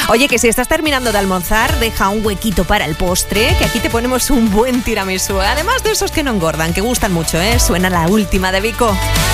Oye, que si estás terminando de almorzar, deja un huequito para el postre, que aquí te ponemos un buen tiramisú. Además de esos que no engordan, que gustan mucho, ¿eh? Suena la última de Vico.